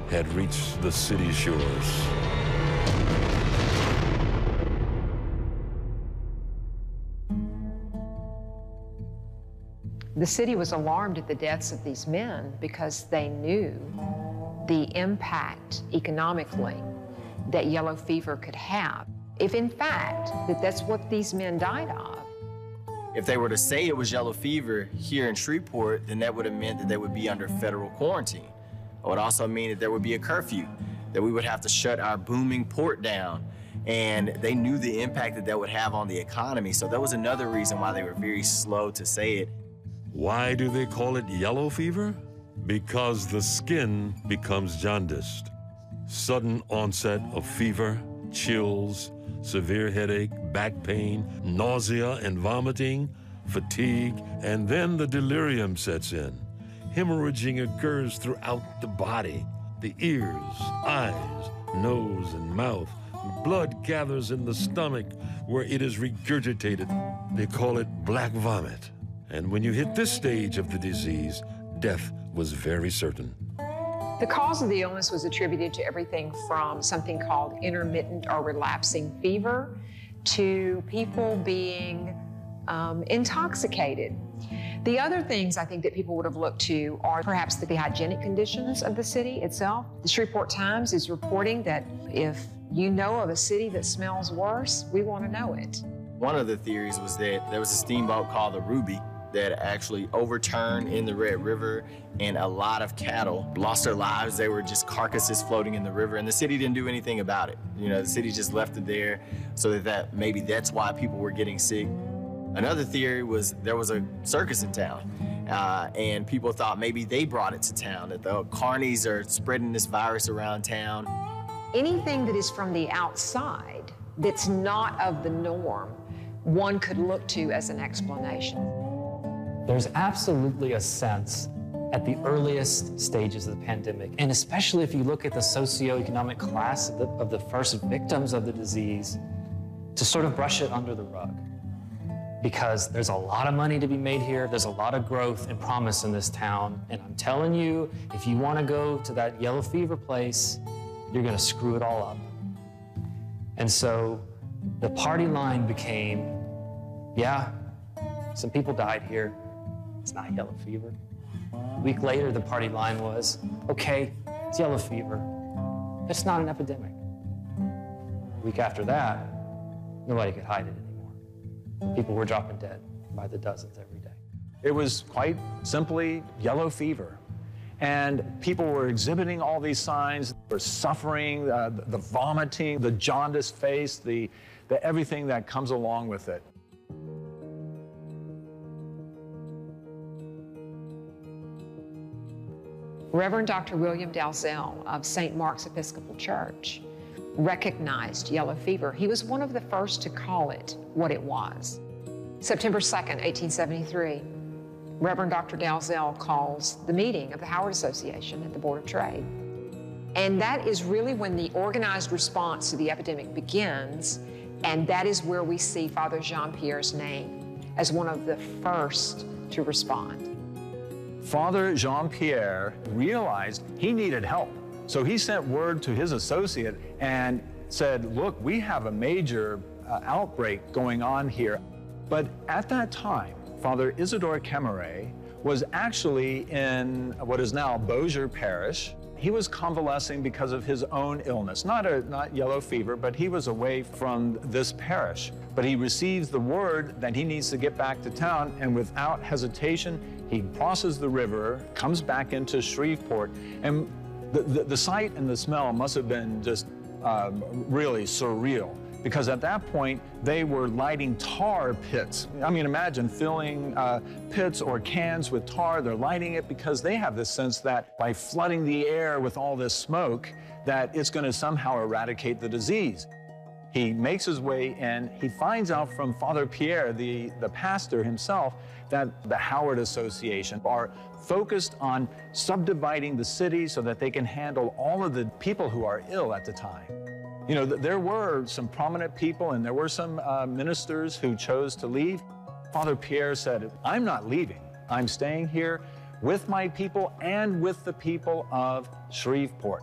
had reached the city shores. The city was alarmed at the deaths of these men because they knew the impact economically that yellow fever could have. If in fact that's what these men died of. If they were to say it was yellow fever here in Shreveport, then that would have meant that they would be under federal quarantine. It would also mean that there would be a curfew, that we would have to shut our booming port down. And they knew the impact that that would have on the economy. So that was another reason why they were very slow to say it. Why do they call it yellow fever? Because the skin becomes jaundiced. Sudden onset of fever, chills, severe headache, back pain, nausea and vomiting, fatigue, and then the delirium sets in. Hemorrhaging occurs throughout the body, the ears, eyes, nose, and mouth. Blood gathers in the stomach where it is regurgitated. They call it black vomit. And when you hit this stage of the disease, death was very certain. The cause of the illness was attributed to everything from something called intermittent or relapsing fever to people being intoxicated. The other things I think that people would have looked to are perhaps the hygienic conditions of the city itself. The Shreveport Times is reporting that if you know of a city that smells worse, we want to know it. One of the theories was that there was a steamboat called the Ruby that actually overturned in the Red River, and a lot of cattle lost their lives. They were just carcasses floating in the river, and the city didn't do anything about it. You know, the city just left it there so that maybe that's why people were getting sick. Another theory was there was a circus in town, and people thought maybe they brought it to town, that the carnies are spreading this virus around town. Anything that is from the outside that's not of the norm, one could look to as an explanation. There's absolutely a sense at the earliest stages of the pandemic, and especially if you look at the socioeconomic class of the first victims of the disease, to sort of brush it under the rug. Because there's a lot of money to be made here, there's a lot of growth and promise in this town, and I'm telling you, if you want to go to that yellow fever place, you're going to screw it all up. And so the party line became, yeah, some people died here. It's not yellow fever. A week later, the party line was, okay, it's yellow fever. It's not an epidemic. A week after that, nobody could hide it anymore. People were dropping dead by the dozens every day. It was quite simply yellow fever. And people were exhibiting all these signs. They were suffering, the vomiting, the jaundiced face, the everything that comes along with it. Reverend Dr. William Dalzell of St. Mark's Episcopal Church recognized yellow fever. He was one of the first to call it what it was. September 2nd, 1873, Reverend Dr. Dalzell calls the meeting of the Howard Association at the Board of Trade. And that is really when the organized response to the epidemic begins, and that is where we see Father Jean-Pierre's name as one of the first to respond. Father Jean-Pierre realized he needed help. So he sent word to his associate and said, look, we have a major outbreak going on here. But at that time, Father Isidore Cameret was actually in what is now Beausier Parish. He was convalescing because of his own illness, not yellow fever, but he was away from this parish. But he receives the word that he needs to get back to town, and without hesitation, he crosses the river, comes back into Shreveport, and the sight and the smell must have been just really surreal. Because at that point, they were lighting tar pits. I mean, imagine filling pits or cans with tar. They're lighting it because they have this sense that by flooding the air with all this smoke, that it's going to somehow eradicate the disease. He makes his way in. He finds out from Father Pierre, the pastor himself, that the Howard Association are focused on subdividing the city so that they can handle all of the people who are ill at the time. You know, there were some prominent people and there were some ministers who chose to leave. Father Pierre said, I'm not leaving. I'm staying here with my people and with the people of Shreveport.